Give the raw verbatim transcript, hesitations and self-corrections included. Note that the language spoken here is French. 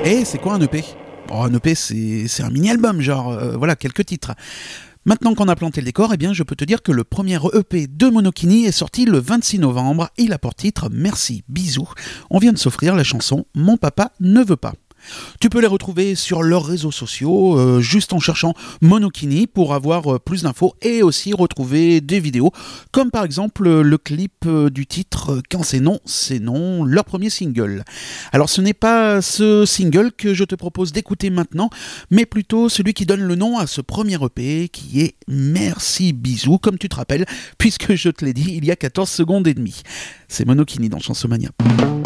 Et c'est quoi un E P ? Oh, un E P, c'est, c'est un mini-album, genre, euh, voilà, quelques titres. Maintenant qu'on a planté le décor, eh bien, je peux te dire que le premier E P de Monokini est sorti le vingt-six novembre. Il a pour titre « Merci, bisous ». On vient de s'offrir la chanson « Mon papa ne veut pas ». Tu peux les retrouver sur leurs réseaux sociaux, euh, juste en cherchant Monokini pour avoir euh, plus d'infos et aussi retrouver des vidéos, comme par exemple euh, le clip euh, du titre euh, « Quand c'est non, c'est non », leur premier single. Alors ce n'est pas ce single que je te propose d'écouter maintenant, mais plutôt celui qui donne le nom à ce premier E P qui est « Merci bisous », comme tu te rappelles, puisque je te l'ai dit il y a quatorze secondes et demie. C'est Monokini dans Chansomania.